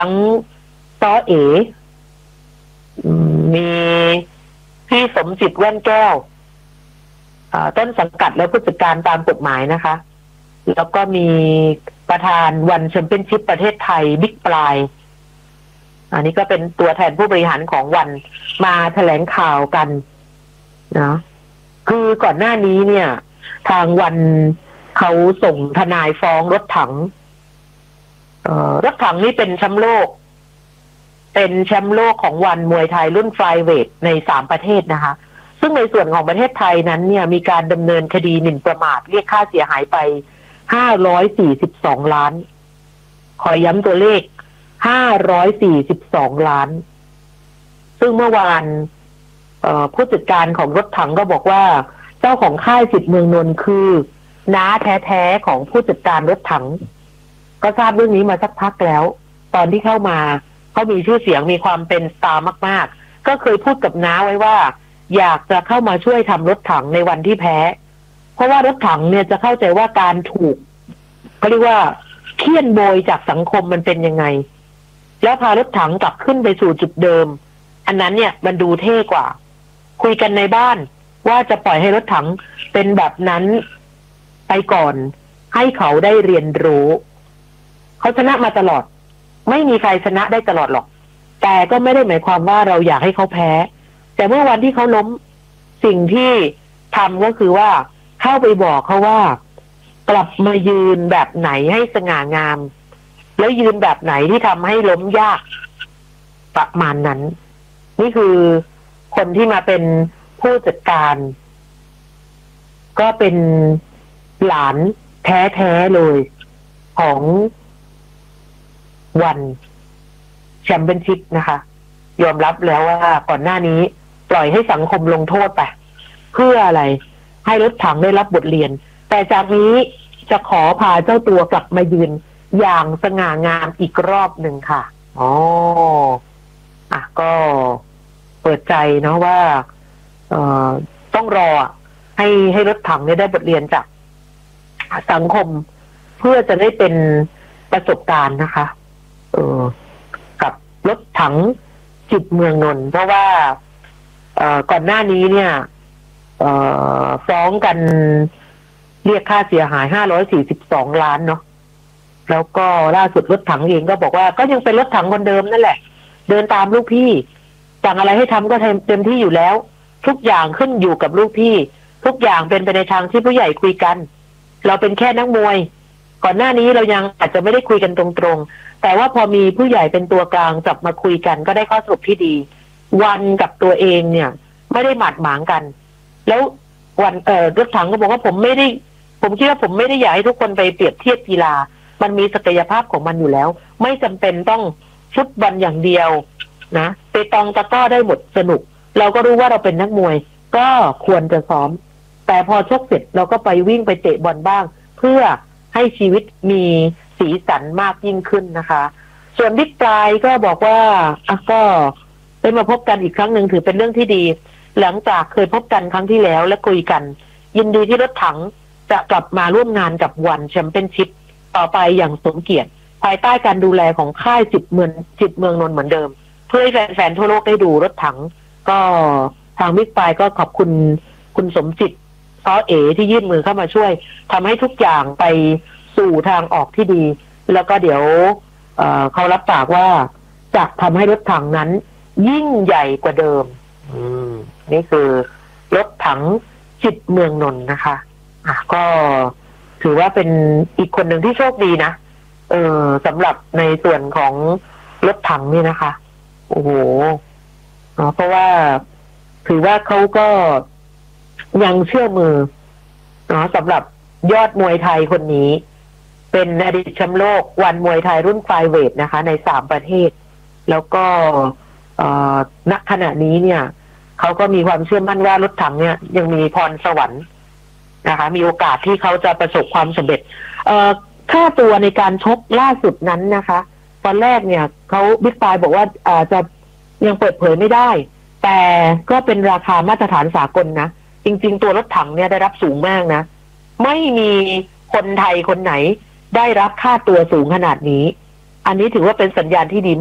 ทั้งซ้อเอมีพี่สมจิตแว่นแก้วต้นสังกัดและผู้จัดการตามกฎหมายนะคะแล้วก็มีประธานวันแชมเปี้ยนชิพประเทศไทยบิ๊กปลายอันนี้ก็เป็นตัวแทนผู้บริหารของวันมาแถลงข่าวกันนะคือก่อนหน้านี้เนี่ยทางวันเขาส่งทนายฟ้องรถถังรถถังนี่เป็นแชมป์โลกของวันมวยไทยรุ่นไฟเวทใน3 ประเทศนะคะซึ่งในส่วนของประเทศไทยนั้นเนี่ยมีการดำเนินคดีหมิ่นประมาทเรียกค่าเสียหายไป542 ล้านขอย้ำตัวเลข542 ล้านซึ่งเมื่อวานผู้จัดการของรถถังก็บอกว่าเจ้าของค่ายสิทธิ์เมืองนนท์คือน้าแท้ๆของผู้จัดการรถถังก็ทราบเรื่องนี้มาสักพักแล้วตอนที่เข้ามาเขามีชื่อเสียงมีความเป็นสตาร์มากๆก็เคยพูดกับน้าไว้ว่าอยากจะเข้ามาช่วยทำรถถังในวันที่แพ้เพราะว่ารถถังเนี่ยจะเข้าใจว่าการถูกเขาเรียกว่าเคี่ยนโบยจากสังคมมันเป็นยังไงแล้วพารถถังกลับขึ้นไปสู่จุดเดิมอันนั้นเนี่ยมันดูเท่กว่าคุยกันในบ้านว่าจะปล่อยให้รถถังเป็นแบบนั้นไปก่อนให้เขาได้เรียนรู้เขาชนะมาตลอดไม่มีใครชนะได้ตลอดหรอกแต่ก็ไม่ได้หมายความว่าเราอยากให้เขาแพ้แต่เมื่อวันที่เขาล้มสิ่งที่ทำก็คือว่าเข้าไปบอกเขาว่ากลับมายืนแบบไหนให้สง่างามแล้วยืนแบบไหนที่ทำให้ล้มยากประมาณนั้นนี่คือคนที่มาเป็นผู้จัดการก็เป็นหลานแท้ๆเลยของวันแชมเปี้ยนชิพนะคะยอมรับแล้วว่าก่อนหน้านี้ปล่อยให้สังคมลงโทษไปเพื่ออะไรให้รถถังได้รับบทเรียนแต่จากนี้จะขอพาเจ้าตัวกลับมายืนอย่างสง่างามอีกรอบหนึ่งค่ะก็เปิดใจเนาะว่าต้องรอให้รถถังได้บทเรียนจากสังคมเพื่อจะได้เป็นประสบการณ์นะคะกับรถถังจิตเมืองนนท์เพราะว่าก่อนหน้านี้เนี่ยฟ้องกันเรียกค่าเสียหาย542 ล้านเนาะแล้วก็ล่าสุดรถถังเองก็บอกว่าก็ยังเป็นรถถังคนเดิมนั่นแหละเดินตามลูกพี่สั่งอะไรให้ทำก็ทำเต็มที่อยู่แล้วทุกอย่างขึ้นอยู่กับลูกพี่ทุกอย่างเป็นไปในทางที่ผู้ใหญ่คุยกันเราเป็นแค่นักมวยก่อนหน้านี้เรายังอาจจะไม่ได้คุยกันตรงๆแต่ว่าพอมีผู้ใหญ่เป็นตัวกลางจับมาคุยกันก็ได้ข้อสรุปที่ดีวันกับตัวเองเนี่ยไม่ได้หมาดหมางกันแล้ววันรถถังก็บอกว่าผมคิดว่าผมไม่ได้อยากให้ทุกคนไปเปรียบเทียบกีฬามันมีศักยภาพของมันอยู่แล้วไม่จำเป็นต้องฟุตบอลอย่างเดียวนะเปตองตะกร้อได้หมดสนุกเราก็รู้ว่าเราเป็นนักมวยก็ควรจะซ้อมแต่พอชกเสร็จเราก็ไปวิ่งไปเตะบอลบ้างเพื่อให้ชีวิตมีสีสันมากยิ่งขึ้นนะคะส่วนบิ๊กปลายก็บอกว่าก็ได้มาพบกันอีกครั้งหนึ่งถือเป็นเรื่องที่ดีหลังจากเคยพบกันครั้งที่แล้วและคุยกันยินดีที่รถถังจะกลับมาร่วมงานกับวันแชมเปี้ยนชิพต่อไปอย่างสมเกียรติภายใต้การดูแลของค่ายจิตเมืองนนท์เหมือนเดิมเพื่อให้แฟนๆทั่วโลกได้ดูรถถังก็ทางบิ๊กปลายก็ขอบคุณสมจิตซ้อเอที่ยื่นมือเข้ามาช่วยทำให้ทุกอย่างไปสู่ทางออกที่ดีแล้วก็เดี๋ยวเขารับปากว่าจะทำให้รถถังนั้นยิ่งใหญ่กว่าเดิมนี่คือรถถังจิตเมืองนนท์นะคะก็ถือว่าเป็นอีกคนหนึ่งที่โชคดีนะสำหรับในส่วนของรถถังนี่นะคะโอ้โหเพราะว่าถือว่าเขาก็ยังเชื่อมือสำหรับยอดมวยไทยคนนี้เป็นอดีตแชมป์โลกวันมวยไทยรุ่นไฟเวทนะคะใน3 ประเทศแล้วก็ณขณะนี้เนี่ยเขาก็มีความเชื่อมั่นว่ารถถังเนี่ยยังมีพรสวรรค์นะคะมีโอกาสที่เขาจะประสบความสำเร็จค่าตัวในการชกล่าสุดนั้นนะคะตอนแรกเนี่ยเขาบิ๊กปลายบอกว่าจะยังเปิดเผยไม่ได้แต่ก็เป็นราคามาตรฐานสากลนะจริงๆตัวรถถังเนี่ยได้รับสูงมากนะไม่มีคนไทยคนไหนได้รับค่าตัวสูงขนาดนี้อันนี้ถือว่าเป็นสัญญาณที่ดี